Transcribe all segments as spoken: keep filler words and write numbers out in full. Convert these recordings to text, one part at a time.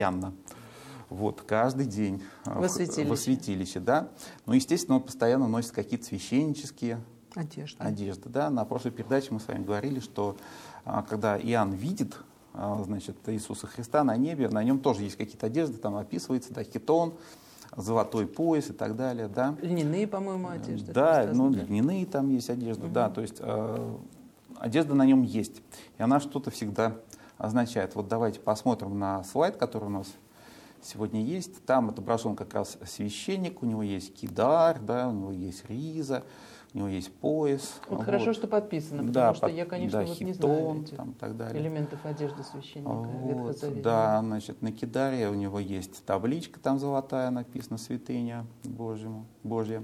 постоянно. Вот, каждый день во святилище. во святилище, да. Ну, естественно, он постоянно носит какие-то священнические одежды. одежды, да. На прошлой передаче мы с вами говорили, что когда Иоанн видит, значит, Иисуса Христа на небе, на нем тоже есть какие-то одежды, там описывается, да, хитон, золотой пояс и так далее, да. Льняные, по-моему, одежды. Да, ну, льняные там есть одежды, угу. да, то есть э, одежда на нем есть, и она что-то всегда означает. Вот давайте посмотрим на слайд, который у нас сегодня есть. Там отображен как раз священник, у него есть кидар, да, у него есть риза, у него есть пояс. Вот вот. Хорошо, что подписано, потому да, что я, конечно, да, вот хитон, не знаю этих там, так далее. элементов одежды священника вот, Ветхозаветного. Да, значит, на кидаре у него есть табличка там золотая, написано «Святыня Божьему, Божья».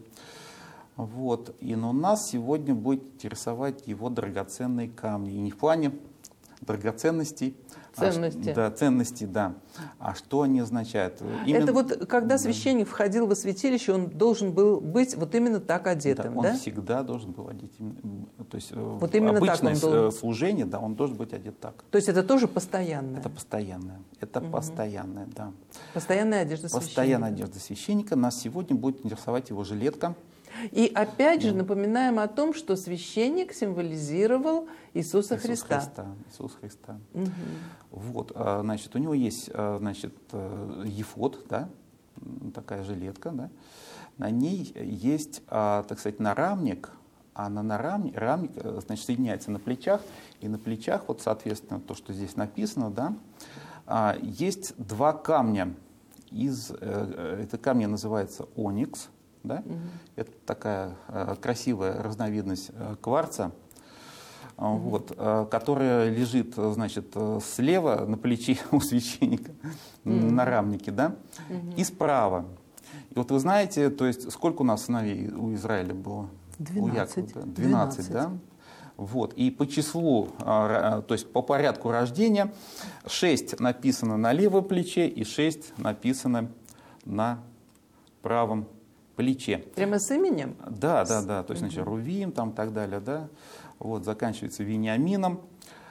Вот. И но нас сегодня будет интересовать его драгоценные камни. И не в плане драгоценностей, ценности. А, да, ценности, да. А что они означают? Именно, это вот, когда да. священник входил во святилище, он должен был быть вот именно так одетым, да? да? Он всегда должен был одет. То есть вот именно обычное так он должен... служение, да, он должен быть одет так. То есть это тоже постоянное? Это постоянное. Это угу. постоянное, да. Постоянная одежда священника. Постоянная одежда священника. Нас сегодня будет интересовать его жилетка. И опять же напоминаем о том, что священник символизировал Иисуса Иисус Христа. Христа. Иисус Христа. Угу. Вот, значит, у него есть, значит, ефод, да, такая жилетка, да. На ней есть, так сказать, нарамник, а на нарамник, рамник, значит, соединяется на плечах, и на плечах, вот, соответственно, то, что здесь написано, да, есть два камня. Из, это камни называется оникс. Да? Угу. Это такая э, красивая разновидность э, кварца, э, угу. вот, э, которая лежит, значит, слева на плече у священника, угу. на рамнике, да? Угу. И справа. И вот вы знаете, то есть сколько у нас сыновей у Израиля было? двенадцать. У Якова, да? двенадцать, да? Вот. И по числу, э, то есть по порядку рождения, шесть написано на левом плече и шесть написано на правом плече. Прямо с именем? Да, да, да. То есть, значит, Рувим, там, так далее, да. Вот, заканчивается Вениамином.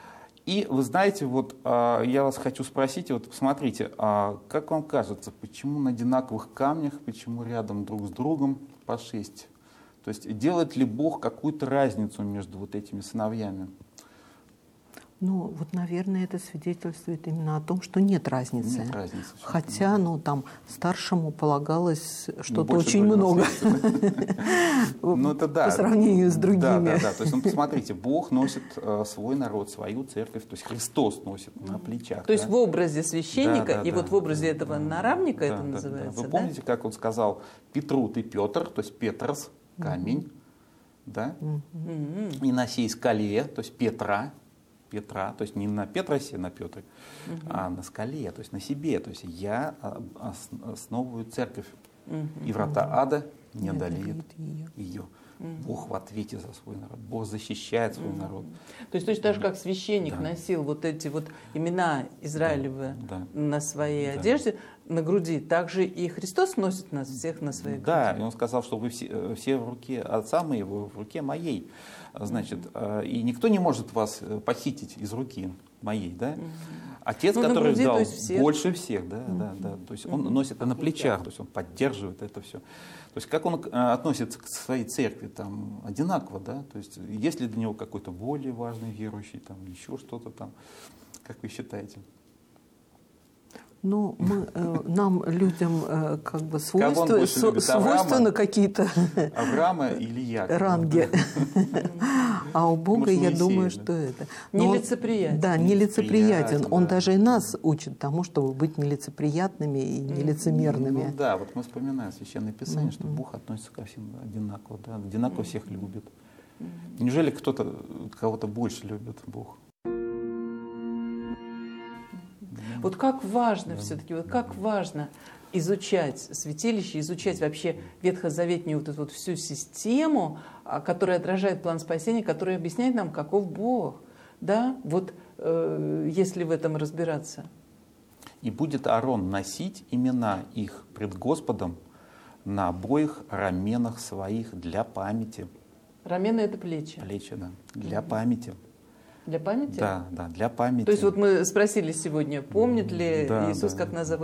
И вы знаете, вот а, я вас хочу спросить, вот смотрите, а как вам кажется, почему на одинаковых камнях, почему рядом друг с другом по шесть? То есть делает ли Бог какую-то разницу между вот этими сыновьями? Ну, вот, наверное, это свидетельствует именно о том, что нет разницы. Нет разницы. Хотя, ну, там, старшему полагалось что-то очень много. Ну, это да. По сравнению с другими. Да, да, да. То есть, ну, посмотрите, Бог носит свой народ, свою церковь, то есть Христос носит на плечах. То есть в образе священника и вот в образе этого нарамника это называется, Вы помните, как он сказал Петру, ты Петр, то есть Петрос, камень, да? И на сей скале, то есть Петра, Петра, то есть не на Петросе, на Петре, угу. а на скале, то есть на себе. То есть я основываю церковь, угу. и врата угу. ада не, не одолеют ее. ее. Угу. Бог в ответе за свой народ, Бог защищает свой угу. народ. То есть точно так же, как священник да. носил вот эти вот имена Израилевы да. Да. на своей да. одежде, на груди, также и Христос носит нас всех на своей да, груди. Да, и Он сказал, что вы все, все в руке Отца моего, в руке моей. Значит, mm-hmm. и никто не может вас похитить из руки моей, да? Mm-hmm. Отец, ну, который груди, дал всех. больше всех, да, mm-hmm. да, да. То есть mm-hmm. он носит это на плечах, то есть он поддерживает это все. То есть как он относится к своей церкви, там, одинаково, да? То есть есть ли для него какой-то более важный верующий, там, еще что-то там, как вы считаете? Ну, мы, э, нам, людям, э, как бы свойства, со, свойственно какие-то Авраама или Якова, ранги. А у Бога, я думаю, что это... Нелицеприятен. Да, нелицеприятен. Он даже и нас учит тому, чтобы быть нелицеприятными и нелицемерными. Ну да, вот мы вспоминаем Священное Писание, что Бог относится ко всем одинаково, да, одинаково всех любит. Неужели кто-то кого-то больше любит Бог? Вот как важно да. все-таки, вот как важно изучать святилище, изучать вообще ветхозаветную вот эту вот всю систему, которая отражает план спасения, которая объясняет нам, каков Бог, да, вот э, если в этом разбираться. И будет Аарон носить имена их пред Господом на обоих раменах своих для памяти. Рамены — это плечи. Плечи, да, для угу. памяти. Для памяти? Да, да, для памяти. То есть вот мы спросили сегодня, помнит ли да, Иисус, да, как нас зовут?